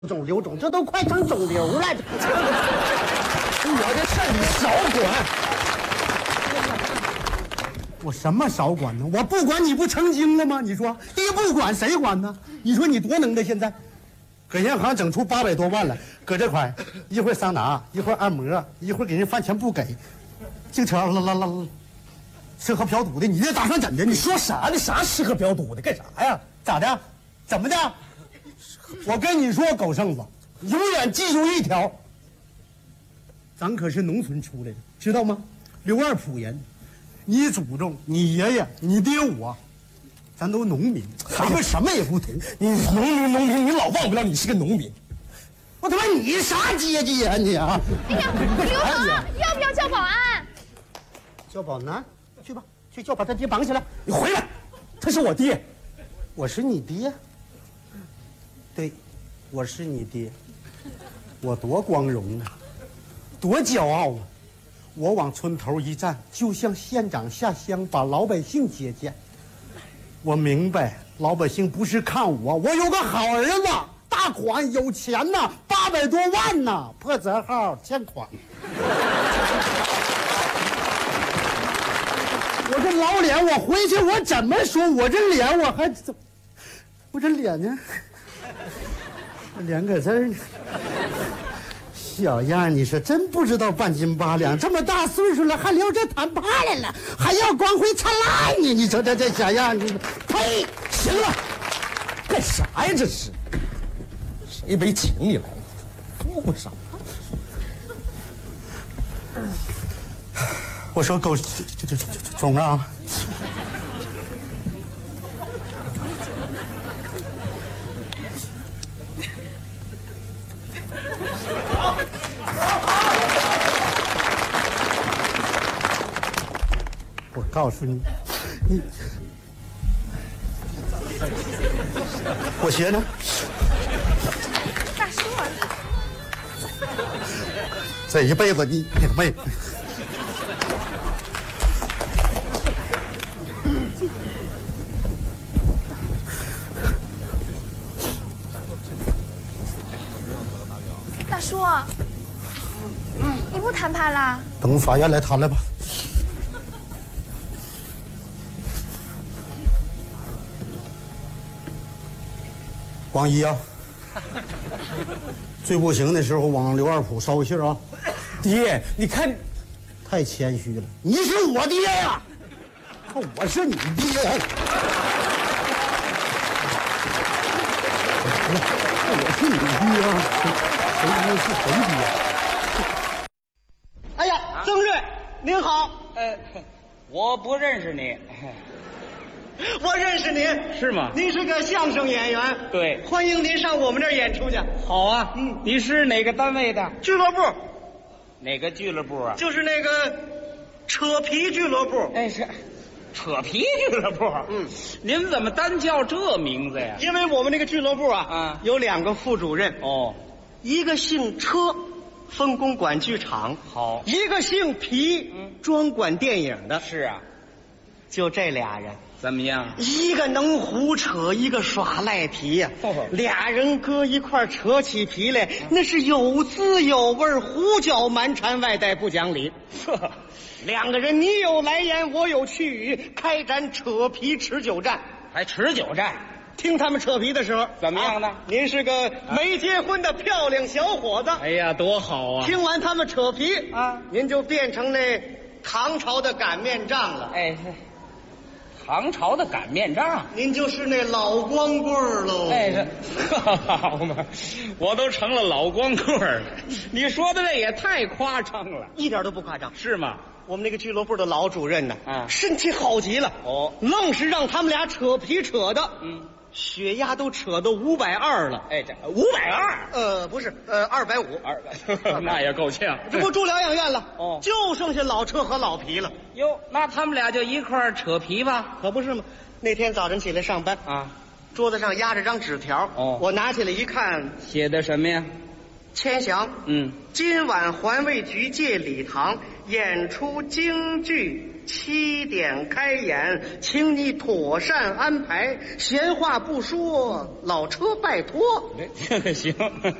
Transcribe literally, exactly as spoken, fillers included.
肿瘤肿，这都快成肿瘤了。 我的事儿你少管。我什么少管呢？我不管你不成精了吗？你说你不管谁管呢？你说你多能耐？现在，搁银行整出八百多万了，搁这块一会儿桑拿，一会儿按摩，一会儿给人饭钱不给，净扯啦啦啦啦，吃喝嫖赌的，你这打算怎的？你说啥呢？啥吃喝嫖赌的？干啥呀？咋的？怎么的？我跟你说，狗剩子，永远记住一条，咱可是农村出来的，知道吗？刘二埔人，你祖宗、你爷爷、你爹我，咱都农民，咱们什么也不图。 你农民农民，你老忘不了你是个农民。 我他妈你啥阶级呀你啊？ 哎呀，流氓，要不要叫保安？ 叫保安，去吧，去叫把他爹绑起来。 你回来，他是我爹， 我是你爹。对，我是你爹，我多光荣啊，多骄傲啊！我往村头一站，就像县长下乡把老百姓接见。我明白，老百姓不是看我，我有个好儿子，大款，有钱呐，八百多万呐，破折号欠款。我这老脸，我回去我怎么说？我这脸我还怎？我这脸呢？脸搁这儿呢，小样，你说真不知道半斤八两，这么大岁数了还留着谈判来了，还要光辉灿烂呢！你瞅瞅这小样，你呸！ 行了，干啥呀这是？谁没请你来？说不上。 我说狗，这这这总啊。我告诉你，你我鞋呢？ 大叔啊， 这一辈子你你妹！ 大叔，你不谈判啦？ 等法院来谈来吧。光一啊，最不行的时候往刘二埔捎个信啊。 爹，你看， 太谦虚了，你是我爹呀，我是你爹。我是你爹啊，谁谁是谁爹？哎呀，曾瑞，您好。 呃，我不认识你。 我认识您， 是吗？ 您是个相声演员， 对， 欢迎您上我们这儿演出去。 好啊，嗯，你是哪个单位的？ 俱乐部。 哪个俱乐部啊？ 就是那个扯皮俱乐部。 哎，是扯皮俱乐部。嗯，您怎么单叫这名字呀？ 因为我们那个俱乐部啊， 啊， 有两个副主任。 哦， 一个姓车，分工管剧场； 好， 一个姓皮，嗯，专管电影的。 是啊， 就这俩人。 怎么样？ 一个能胡扯，一个耍赖皮呀、啊哦。俩人搁一块扯起皮来，那是有滋有味，胡搅蛮缠，外带不讲理。两个人你有来言，我有去语，开展扯皮持久战。 还持久战？ 听他们扯皮的时候怎么样呢？ 啊、您是个没结婚的漂亮小伙子。 哎呀，多好啊！ 听完他们扯皮啊， 您就变成那唐朝的擀面杖了。 哎。唐朝的擀面杖， 您就是那老光棍儿喽。 哎，这好嘛，我都成了老光棍儿了。你说的这也太夸张了， 一点都不夸张， 是吗？ 我们那个俱乐部的老主任呢， 啊， 身体好极了， 哦， 愣是让他们俩扯皮扯的， 嗯， 血压都扯到五百二了。 哎，这五百二， 呃，不是，呃，二百五， 二百，那也够呛。 这不住疗养院了， 哦， 就剩下老车和老皮了。 哟，那他们俩就一块儿扯皮吧？ 可不是吗？那天早晨起来上班啊， 桌子上压着张纸条， 哦， 我拿起来一看， 写的什么呀？ 千祥， 嗯， 今晚环卫局借礼堂演出京剧七点开演，请你妥善安排。闲话不说，老车拜托。 行。